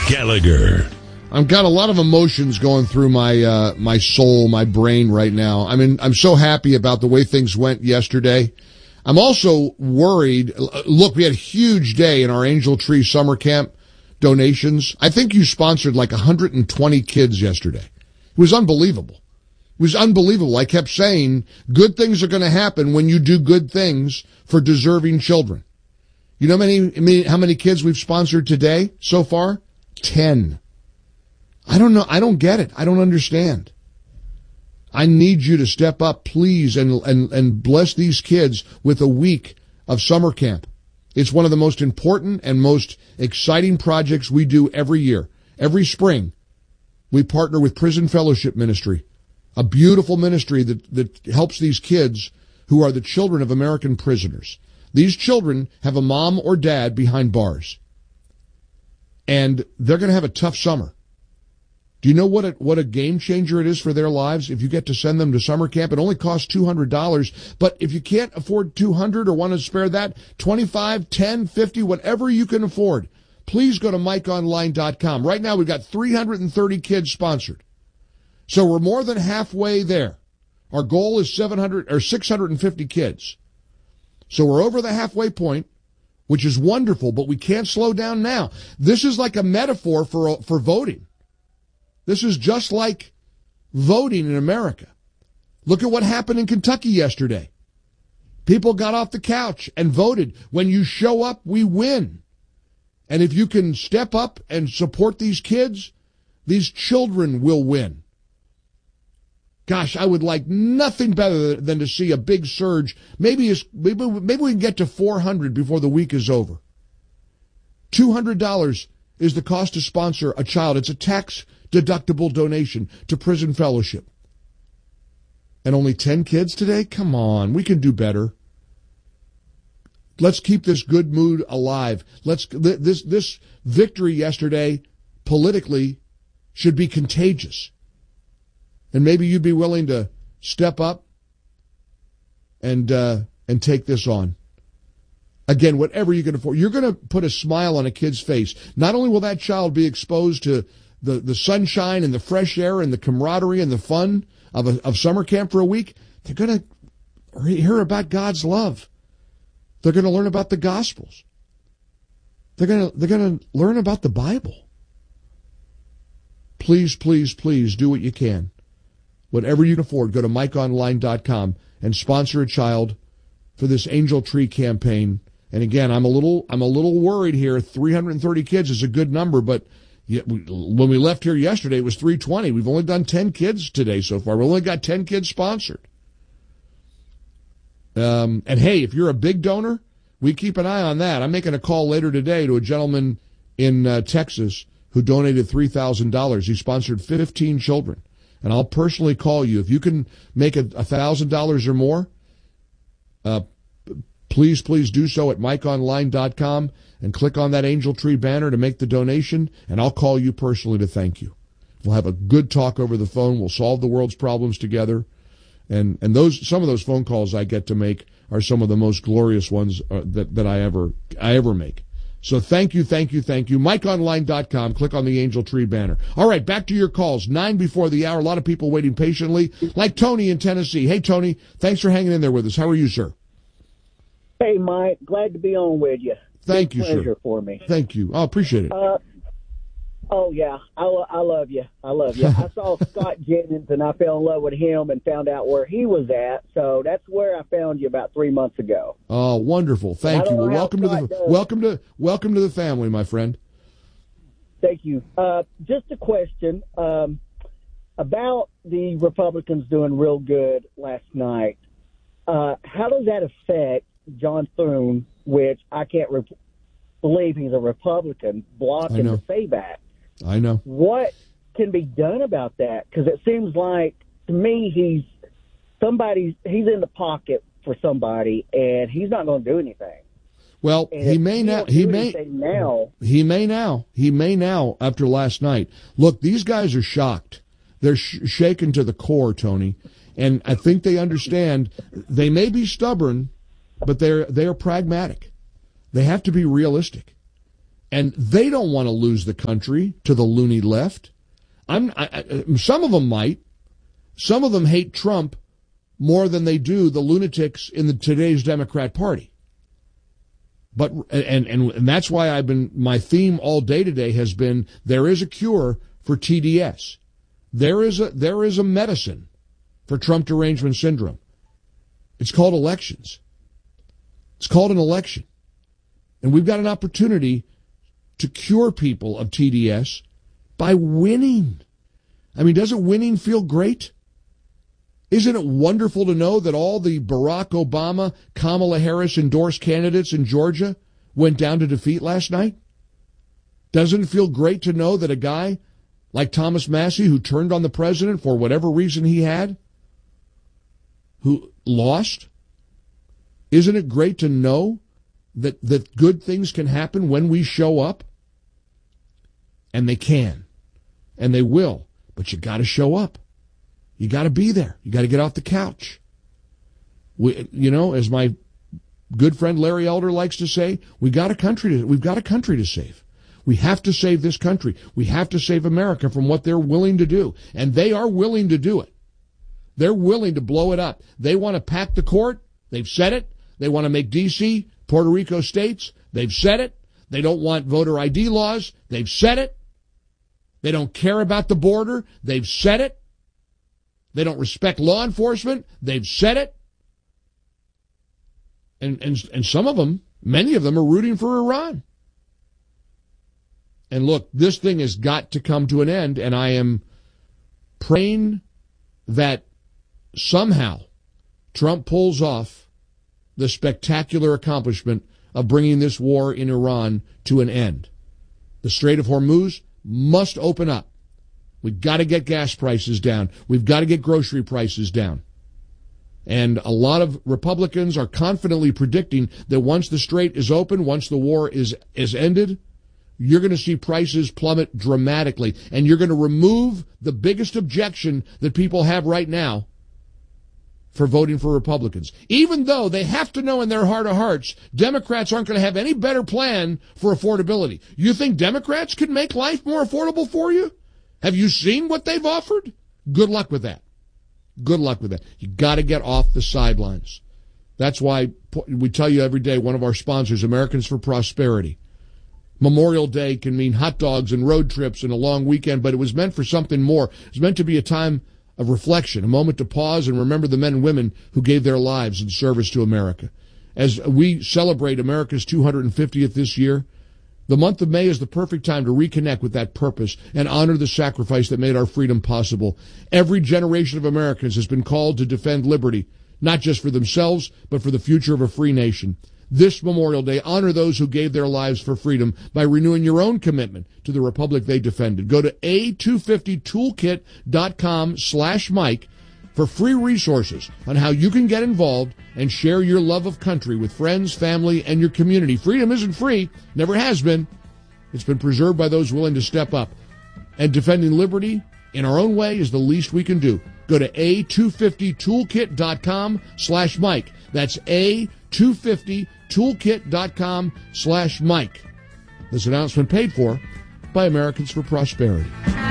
Gallagher. I've got a lot of emotions going through my my soul, my brain right now. I mean, I'm so happy about the way things went yesterday. I'm also worried. Look, we had a huge day in our Angel Tree Summer Camp donations. I think you sponsored like 120 kids yesterday. It was unbelievable. It was unbelievable. I kept saying good things are going to happen when you do good things for deserving children. You know how many kids we've sponsored today so far? 10. I don't know. I don't get it. I don't understand. I need you to step up, please, and bless these kids with a week of summer camp. It's one of the most important and most exciting projects we do every year. Every spring, we partner with Prison Fellowship Ministry, a beautiful ministry that helps these kids who are the children of American prisoners. These children have a mom or dad behind bars, and they're going to have a tough summer. Do you know what a game changer it is for their lives if you get to send them to summer camp? It only costs $200, but if you can't afford $200 or want to spare that, $25, $10, $50, whatever you can afford, please go to MikeOnline.com. Right now we've got 330 kids sponsored. So we're more than halfway there. Our goal is 650 kids. So we're over the halfway point, which is wonderful, but we can't slow down now. This is like a metaphor for voting. This is just like voting in America. Look at what happened in Kentucky yesterday. People got off the couch and voted. When you show up, we win. And if you can step up and support these kids, these children will win. Gosh, I would like nothing better than to see a big surge. Maybe we can get to 400 before the week is over. $200 is the cost to sponsor a child. It's a tax-deductible donation to Prison Fellowship. And only 10 kids today? Come on, we can do better. Let's keep this good mood alive. This victory yesterday politically should be contagious. And maybe you'd be willing to step up and take this on. Again, whatever you can afford. You're going to put a smile on a kid's face. Not only will that child be exposed to the sunshine and the fresh air and the camaraderie and the fun of summer camp for a week, they're going to hear about God's love. They're going to learn about the Gospels. They're going to learn about the Bible. Please, please, please do what you can. Whatever you can afford, go to MikeOnline.com and sponsor a child for this Angel Tree campaign. And again, I'm a little worried here. 330 kids is a good number, but when we left here yesterday, it was 320. We've only done 10 kids today so far. We've only got 10 kids sponsored. And hey, if you're a big donor, we keep an eye on that. I'm making a call later today to a gentleman in Texas who donated $3,000. He sponsored 15 children. And I'll personally call you. If you can make $1,000 or more, please do so at MikeOnline.com and click on that Angel Tree banner to make the donation, and I'll call you personally to thank you. We'll have a good talk over the phone. We'll solve the world's problems together. And some of those phone calls I get to make are some of the most glorious ones that I ever make. So thank you. MikeOnline.com. Click on the Angel Tree banner. All right, back to your calls. 9 before the hour. A lot of people waiting patiently, like Tony in Tennessee. Hey, Tony, thanks for hanging in there with us. How are you, sir? Hey, Mike. Glad to be on with you. Thank you, pleasure sir. For me. Thank you. I appreciate it. Oh, yeah. I love you. I love you. I saw Scott Jennings, and I fell in love with him and found out where he was at. So that's where I found you about 3 months ago. Oh, wonderful. Thank you. Well, welcome to the family, my friend. Thank you. Just a question about the Republicans doing real good last night. How does that affect John Thune, which I can't believe he's a Republican, blocking the SAVE Act? I know. What can be done about that? Because it seems like, to me, he's in the pocket for somebody, and he's not going to do anything. Well, he may now. He may now after last night. Look, these guys are shocked. They're shaken to the core, Tony, and I think they understand. They may be stubborn, but they are pragmatic. They have to be realistic. And they don't want to lose the country to the loony left. Some of them might. Some of them hate Trump more than they do the lunatics in today's Democrat Party. But and that's why my theme all day today has been there is a cure for TDS. There is a medicine for Trump derangement syndrome. It's called elections. It's called an election. And we've got an opportunity to cure people of TDS by winning. I mean, doesn't winning feel great? Isn't it wonderful to know that all the Barack Obama, Kamala Harris endorsed candidates in Georgia went down to defeat last night? Doesn't it feel great to know that a guy like Thomas Massie, who turned on the president for whatever reason he had, who lost? Isn't it great to know that good things can happen when we show up? And they can. And they will. But you got to show up. You got to be there. You got to get off the couch. As my good friend Larry Elder likes to say, we've got a country to save. We have to save this country. We have to save America from what they're willing to do. And they are willing to do it. They're willing to blow it up. They want to pack the court. They've said it. They want to make D.C., Puerto Rico states. They've said it. They don't want voter ID laws. They've said it. They don't care about the border. They've said it. They don't respect law enforcement. They've said it. And some of them, many of them, are rooting for Iran. And look, this thing has got to come to an end, and I am praying that somehow Trump pulls off the spectacular accomplishment of bringing this war in Iran to an end. The Strait of Hormuz must open up. We've got to get gas prices down. We've got to get grocery prices down. And a lot of Republicans are confidently predicting that once the strait is open, once the war is ended, you're going to see prices plummet dramatically. And you're going to remove the biggest objection that people have right now for voting for Republicans. Even though they have to know in their heart of hearts, Democrats aren't going to have any better plan for affordability. You think Democrats can make life more affordable for you? Have you seen what they've offered? Good luck with that. Good luck with that. You got to get off the sidelines. That's why we tell you every day, one of our sponsors, Americans for Prosperity. Memorial Day can mean hot dogs and road trips and a long weekend, but it was meant for something more. It was meant to be a time of reflection, a moment to pause and remember the men and women who gave their lives in service to America. As we celebrate America's 250th this year, the month of May is the perfect time to reconnect with that purpose and honor the sacrifice that made our freedom possible. Every generation of Americans has been called to defend liberty, not just for themselves, but for the future of a free nation. This Memorial Day, honor those who gave their lives for freedom by renewing your own commitment to the republic they defended. Go to a250toolkit.com/Mike for free resources on how you can get involved and share your love of country with friends, family, and your community. Freedom isn't free, never has been. It's been preserved by those willing to step up. And defending liberty in our own way is the least we can do. Go to a250toolkit.com/Mike. That's a250toolkit.com/Mike. This announcement paid for by Americans for Prosperity.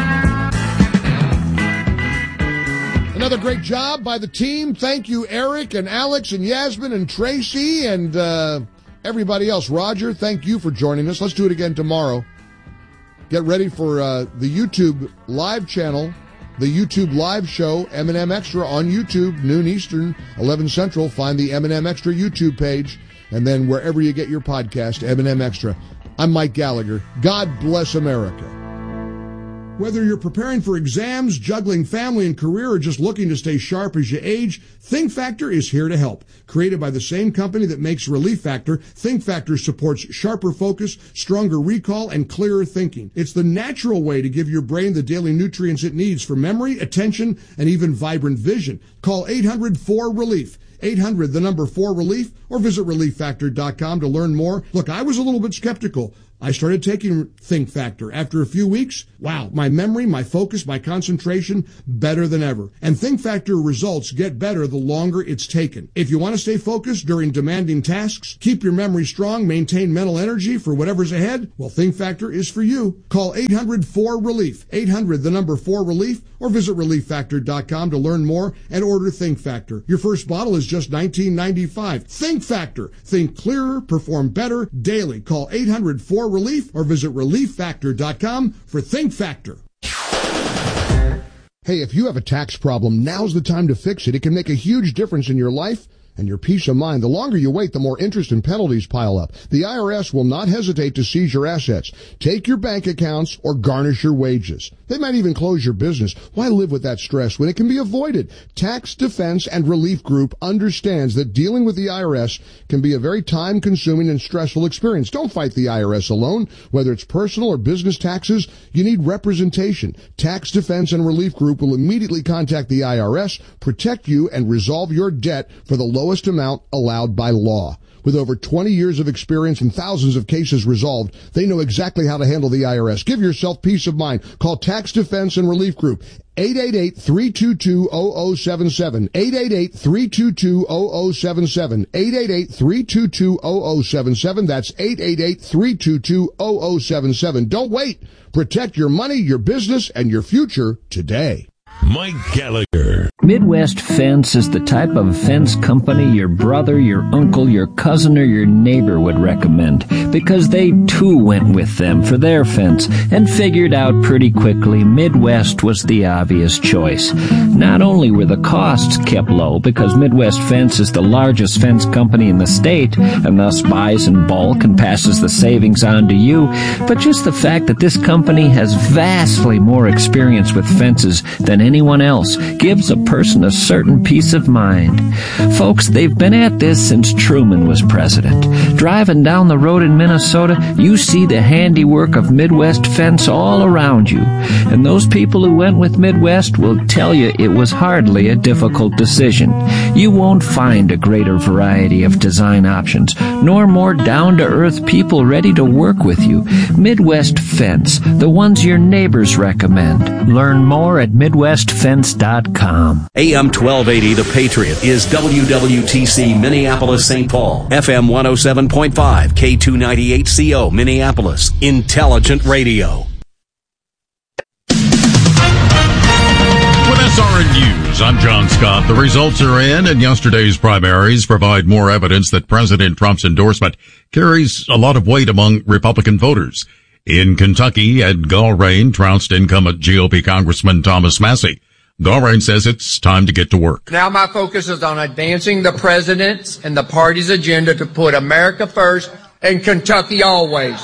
Another great job by the team. Thank you, Eric and Alex and Yasmin and Tracy and everybody else. Roger, thank you for joining us. Let's do it again tomorrow. Get ready for the YouTube live channel, the YouTube live show, M&M Extra on YouTube, noon Eastern, 11 Central. Find the M&M Extra YouTube page, and then wherever you get your podcast, M&M Extra. I'm Mike Gallagher. God bless America. Whether you're preparing for exams, juggling family and career, or just looking to stay sharp as you age, Think Factor is here to help. Created by the same company that makes Relief Factor, Think Factor supports sharper focus, stronger recall, and clearer thinking. It's the natural way to give your brain the daily nutrients it needs for memory, attention, and even vibrant vision. Call 800-4RELIEF. 800, the number 4 relief, or visit relieffactor.com to learn more. Look, I was a little bit skeptical I started taking Think Factor. After a few weeks, wow, my memory, my focus, my concentration, better than ever. And Think Factor results get better the longer it's taken. If you want to stay focused during demanding tasks, keep your memory strong, maintain mental energy for whatever's ahead, well, Think Factor is for you. Call 800-4RELIEF, 800-4RELIEF, or visit ReliefFactor.com to learn more and order Think Factor. Your first bottle is just $19.95. Think Factor. Think clearer, perform better daily. Call 800-4RELIEF or visit ReliefFactor.com for Think Factor. Hey, if you have a tax problem, now's the time to fix it. It can make a huge difference in your life and your peace of mind. The longer you wait, the more interest and penalties pile up. The IRS will not hesitate to seize your assets, take your bank accounts, or garnish your wages. They might even close your business. Why live with that stress when it can be avoided? Tax Defense and Relief Group understands that dealing with the IRS can be a very time-consuming and stressful experience. Don't fight the IRS alone. Whether it's personal or business taxes, you need representation. Tax Defense and Relief Group will immediately contact the IRS, protect you, and resolve your debt for the lowest amount allowed by law. With over 20 years of experience and thousands of cases resolved, they know exactly how to handle the IRS. Give yourself peace of mind. Call Tax Defense and Relief Group. 888-322-0077. 888-322-0077. 888-322-0077. That's 888-322-0077. Don't wait. Protect your money, your business, and your future today. Mike Gallagher. Midwest Fence is the type of fence company your brother, your uncle, your cousin, or your neighbor would recommend, because they too went with them for their fence and figured out pretty quickly Midwest was the obvious choice. Not only were the costs kept low because Midwest Fence is the largest fence company in the state and thus buys in bulk and passes the savings on to you, but just the fact that this company has vastly more experience with fences than anyone else gives a person a certain peace of mind. Folks, they've been at this since Truman was president. Driving down the road in Minnesota, you see the handiwork of Midwest Fence all around you. And those people who went with Midwest will tell you it was hardly a difficult decision. You won't find a greater variety of design options, nor more down-to-earth people ready to work with you. Midwest Fence, the ones your neighbors recommend. Learn more at MidwestFence.com. AM 1280, The Patriot, is WWTC Minneapolis, St. Paul. FM 107.5, K298CO, Minneapolis. Intelligent Radio. With SRN News, I'm John Scott. The results are in, and yesterday's primaries provide more evidence that President Trump's endorsement carries a lot of weight among Republican voters. In Kentucky, Ed Gallrein trounced incumbent GOP Congressman Thomas Massie. Gallrein says it's time to get to work. Now my focus is on advancing the president's and the party's agenda to put America first and Kentucky always.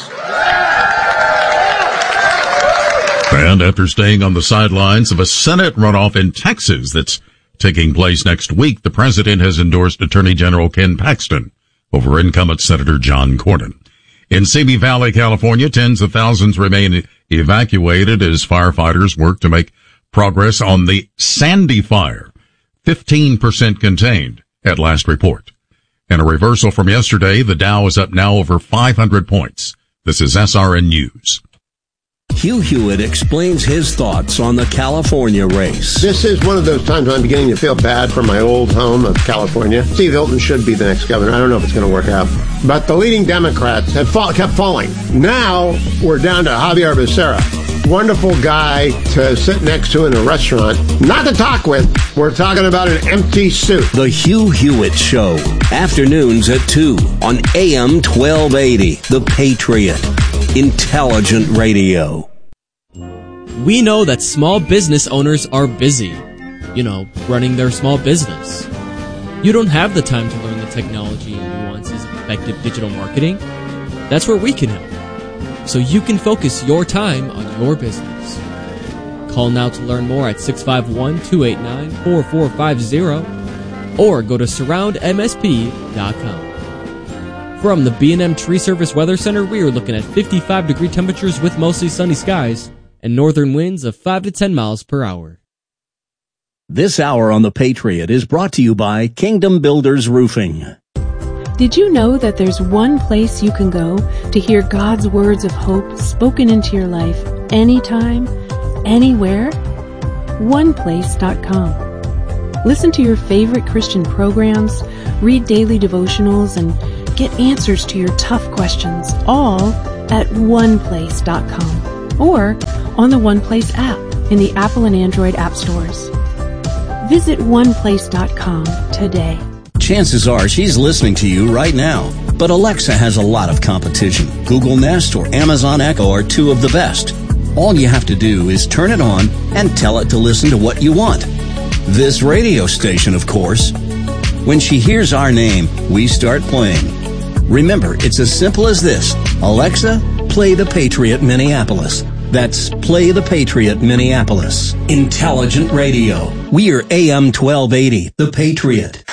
And after staying on the sidelines of a Senate runoff in Texas that's taking place next week, the president has endorsed Attorney General Ken Paxton over incumbent Senator John Cornyn. In Simi Valley, California, tens of thousands remain evacuated as firefighters work to make progress on the Sandy Fire, 15% contained at last report. In a reversal from yesterday, the Dow is up now over 500 points. This is SRN News. Hugh Hewitt explains his thoughts on the California race. This is one of those times when I'm beginning to feel bad for my old home of California. Steve Hilton should be the next governor. I don't know if it's going to work out. But the leading Democrats have kept falling. Now we're down to Javier Becerra. Wonderful guy to sit next to in a restaurant. Not to talk with. We're talking about an empty suit. The Hugh Hewitt Show. Afternoons at 2 on AM 1280. The Patriot. Intelligent Radio. We know that small business owners are busy, running their small business. You don't have the time to learn the technology and nuances of effective digital marketing. That's where we can help, so you can focus your time on your business. Call now to learn more at 651-289-4450 or go to surroundmsp.com. From the B&M Tree Service Weather Center, we are looking at 55-degree temperatures with mostly sunny skies and northern winds of 5 to 10 miles per hour. This hour on The Patriot is brought to you by Kingdom Builders Roofing. Did you know that there's one place you can go to hear God's words of hope spoken into your life anytime, anywhere? OnePlace.com. Listen to your favorite Christian programs, read daily devotionals, and get answers to your tough questions, all at OnePlace.com or on the OnePlace app in the Apple and Android app stores. Visit OnePlace.com today. Chances are she's listening to you right now. But Alexa has a lot of competition. Google Nest or Amazon Echo are two of the best. All you have to do is turn it on and tell it to listen to what you want. This radio station, of course. When she hears our name, we start playing. Remember, it's as simple as this. Alexa, play The Patriot Minneapolis. That's Play the Patriot Minneapolis. Intelligent radio. We are AM 1280, The Patriot.